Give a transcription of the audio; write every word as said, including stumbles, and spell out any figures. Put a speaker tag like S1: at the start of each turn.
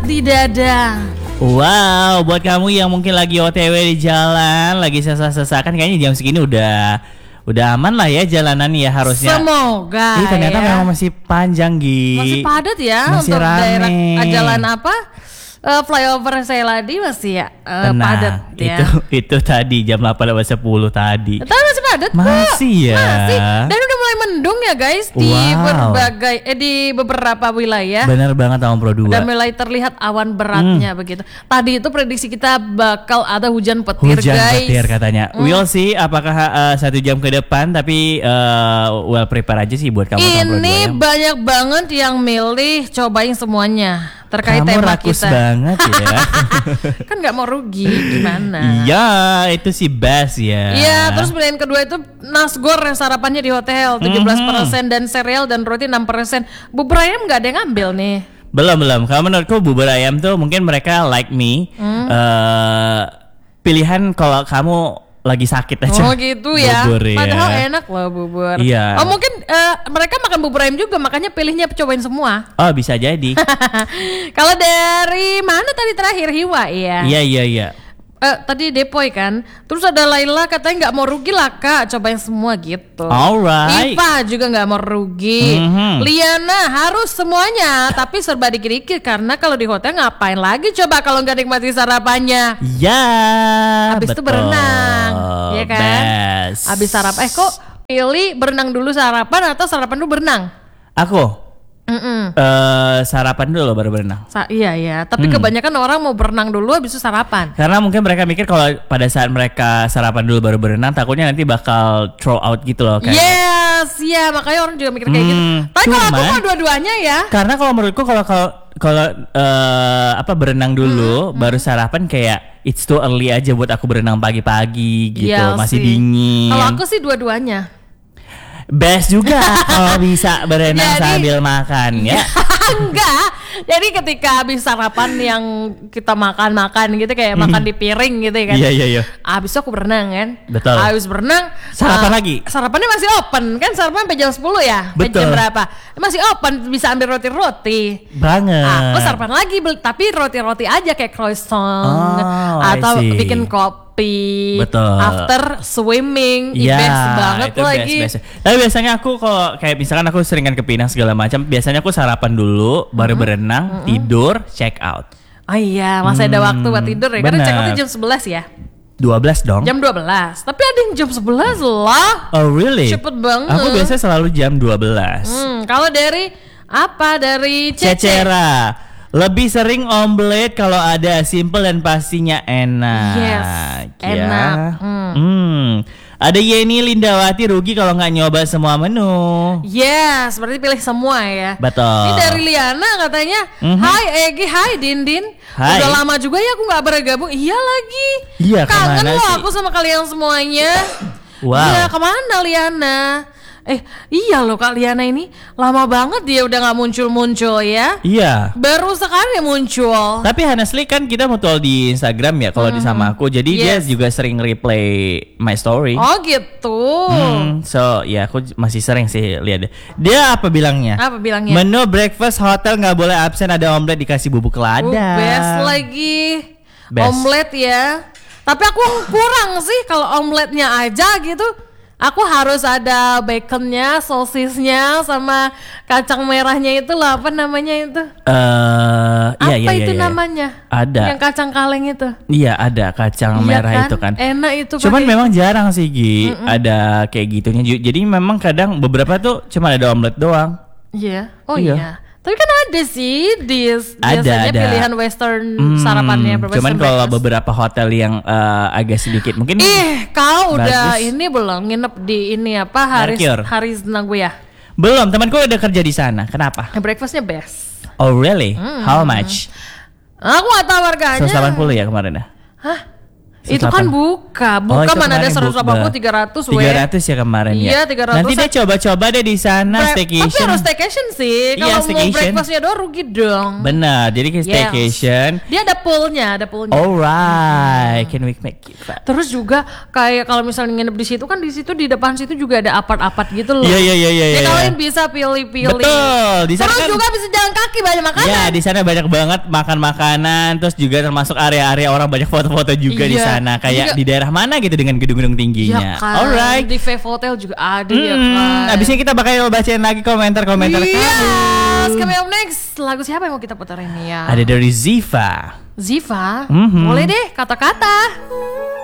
S1: di dada.
S2: Wow, buat kamu yang mungkin lagi O T W di jalan, lagi sesak-sesakan, kayaknya jam segini udah udah aman lah ya jalanan ya harusnya.
S1: Semoga.
S2: Ih, ternyata
S1: ya.
S2: memang masih panjang Gi.
S1: Masih padat ya
S2: masih
S1: untuk
S2: rame.
S1: daerah jalan apa? Uh, flyover Seladi masih ya uh,
S2: Tenang,
S1: padat ya.
S2: Itu itu tadi jam delapan lewat sepuluh tadi.
S1: Tapi masih padat kok.
S2: Masih ya.
S1: Masih. Dan udah mulai mendung ya guys di
S2: Wow.
S1: berbagai eh, di beberapa wilayah.
S2: Bener banget tahun Pro dua.
S1: Udah mulai terlihat awan beratnya hmm. begitu. Tadi itu prediksi kita bakal ada hujan petir
S2: Hujan
S1: guys.
S2: petir katanya.
S1: Hmm.
S2: We'll see apakah uh, satu jam ke depan, tapi uh, well prepare aja sih buat kamu tahun Pro dua.
S1: Ini
S2: ya.
S1: banyak banget yang milih cobain semuanya terkait
S2: Kamu
S1: tema
S2: rakus
S1: kita.
S2: banget ya.
S1: Kan nggak mau rugi gimana?
S2: Iya, itu sih best ya.
S1: Iya, terus pilihan kedua itu nasgor yang sarapannya di hotel tujuh belas persen dan sereal dan roti enam persen. Bubur ayam nggak ada yang ngambil nih.
S2: Belum belum. Kalau menurutku bubur ayam tuh mungkin mereka like me. Hmm. Uh, pilihan kalau kamu lagi sakit aja.
S1: Oh gitu ya.
S2: Bubur, ya.
S1: Padahal enak loh bubur.
S2: Iya.
S1: Oh mungkin uh, mereka makan bubur ayam juga, makanya pilihnya cobain semua.
S2: Oh bisa jadi.
S1: Kalau dari mana tadi terakhir Hiwa ya?
S2: Iya iya iya.
S1: Uh, tadi Depoy kan. Terus ada Laila katanya nggak mau rugi lah kak, cobain semua gitu.
S2: Alright.
S1: Ipa juga nggak mau rugi. Mm-hmm. Liana harus semuanya, tapi serba dikit-dikit karena kalau di hotel ngapain lagi coba kalau nggak nikmati sarapannya.
S2: Ya.
S1: Habis itu berenang, ya kan?
S2: Best.
S1: Habis sarapan, eh kok pilih berenang dulu sarapan atau sarapan dulu berenang?
S2: Aku. Uh, sarapan dulu baru berenang.
S1: Sa- iya ya, tapi hmm. kebanyakan orang mau berenang dulu habis itu sarapan.
S2: Karena mungkin mereka mikir kalau pada saat mereka sarapan dulu baru berenang, takutnya nanti bakal throw out gitu loh. Kayak
S1: yes, ya makanya orang juga mikir kayak hmm, gitu. Tapi kalau aku mau dua-duanya ya.
S2: Karena kalau menurutku kalau kalau kalau uh, apa berenang dulu hmm, baru hmm. sarapan kayak it's too early aja buat aku berenang pagi-pagi gitu, ya, masih sih. Dingin.
S1: Kalau aku sih dua-duanya.
S2: Best juga kalau bisa berenang
S1: jadi,
S2: sambil makan ya.
S1: Enggak. Jadi ketika habis sarapan yang kita makan-makan gitu kayak makan di piring gitu ya kan.
S2: Iya iya iya.
S1: Habis itu aku berenang kan.
S2: Betul.
S1: Habis berenang
S2: sarapan uh, lagi.
S1: Sarapannya masih open kan, sarapan sampai jam sepuluh ya.
S2: Betul.
S1: Jam berapa? Masih open, bisa ambil roti-roti.
S2: Banget.
S1: Aku sarapan lagi tapi roti-roti aja kayak croissant
S2: oh,
S1: atau bikin kopi.
S2: Betul.
S1: After swimming,
S2: ya,
S1: best banget
S2: itu
S1: lagi.
S2: Best, best. Tapi biasanya aku kalau kayak misalkan aku seringan ke Pinang segala macam, biasanya aku sarapan dulu, baru mm-hmm. berenang, mm-hmm. tidur, check out.
S1: Oh iya, masih ada
S2: hmm,
S1: waktu buat tidur ya. Karena check outnya jam sebelas ya.
S2: dua belas dong.
S1: Jam dua belas. Tapi ada yang jam sebelas lah.
S2: Oh really?
S1: Cepet banget.
S2: Aku biasanya selalu jam dua belas.
S1: Hmm, kalau dari apa? Dari Cece.
S2: Cecera. Lebih sering omelet kalau ada, simple dan pastinya enak.
S1: Yes,
S2: ya.
S1: enak. Hmm.
S2: Hmm. Ada Yeni Lindawati, rugi kalau nggak nyoba semua menu.
S1: Yes, berarti pilih semua ya.
S2: Betul.
S1: Ini dari Liana katanya, mm-hmm. Hai Egi, hai Dindin.
S2: Hai.
S1: Udah lama juga ya aku nggak bergabung. Iya lagi.
S2: Iya,
S1: kangen loh
S2: sih?
S1: aku sama kalian semuanya.
S2: Wow.
S1: Iya, kemana Liana? Eh iya loh Kak Liana ini lama banget dia udah gak muncul-muncul ya.
S2: Iya.
S1: Baru sekali muncul.
S2: Tapi honestly kan kita mutual di Instagram ya kalau mm-hmm. di sama aku. Jadi yes. dia juga sering replay my story.
S1: Oh gitu.
S2: Hmm, so ya aku masih sering sih lihat deh. Dia apa bilangnya?
S1: Apa bilangnya?
S2: Menu breakfast hotel gak boleh absen, ada omelet dikasih bubuk lada.
S1: uh, Best lagi.
S2: Best.
S1: Omelet ya. Tapi aku kurang sih kalau omeletnya aja gitu. Aku harus ada baconnya, sosisnya, sama kacang merahnya itu lah, apa namanya itu?
S2: Uh,
S1: apa
S2: iya, iya,
S1: itu
S2: iya,
S1: namanya?
S2: Ada.
S1: Yang kacang kaleng itu.
S2: Iya ada kacang
S1: iya
S2: merah
S1: kan?
S2: itu kan.
S1: Enak itu.
S2: Cuman
S1: pake...
S2: memang jarang sih Gi, Mm-mm. ada kayak gitunya. Jadi memang kadang beberapa tuh cuma ada omelet doang.
S1: Iya. Yeah. Oh
S2: iya.
S1: iya. Tapi kan ada sih dis,
S2: ada,
S1: biasanya
S2: ada.
S1: pilihan western hmm, sarapannya.
S2: Cuman kalau beberapa hotel yang uh, agak sedikit mungkin.
S1: Ih, kau
S2: bagus.
S1: Udah ini belum nginep di ini apa Haris Haris Nagoya?
S2: Belum, temanku udah kerja di sana. Kenapa?
S1: Breakfastnya best.
S2: Oh really?
S1: Hmm.
S2: How much?
S1: Aku gak tahu harganya.
S2: seratus delapan puluh ya kemarin ya?
S1: Hah? Itu kan buka, buka
S2: Oh, itu
S1: mana ada
S2: kemarin
S1: seratus delapan puluh,
S2: bukber.
S1: tiga ratus weh.
S2: tiga ratus ya kemarin ya.
S1: Iya, tiga ratus.
S2: Nanti deh coba-coba deh di sana
S1: Bre-
S2: staycation.
S1: Tapi harus staycation sih.
S2: Iya,
S1: Kalau mau
S2: staycation.
S1: breakfastnya doang rugi dong.
S2: Benar, jadi ke
S1: Yes.
S2: staycation.
S1: Dia ada poolnya, ada poolnya.
S2: Alright, can we make it fun?
S1: Terus juga kayak kalau misalnya nginep di situ kan di situ di depan situ juga ada apart-apart gitu loh.
S2: Iya, iya, iya, iya,
S1: Ya
S2: iya.
S1: kalian bisa pilih-pilih.
S2: Betul, di sana
S1: Terus
S2: kan-
S1: juga bisa jalan kaki banyak makanan.
S2: Ya, di sana banyak banget makan makanan, terus juga termasuk area-area orang banyak foto-foto juga di
S1: Iya.
S2: sana. Kayak
S1: Juga-
S2: di daerah mana gitu dengan gedung-gedung
S1: Ya
S2: tingginya.
S1: kan.
S2: Alright.
S1: Di Fave Hotel juga ada ya kan.
S2: Hmm, abis ini kita bakal bacain lagi komentar-komentar
S1: Yes,
S2: kamu.
S1: coming up next. Lagu siapa yang mau kita putar ini ya?
S2: Ada dari Ziva.
S1: Ziva.
S2: Mhm.
S1: Boleh deh kata-kata.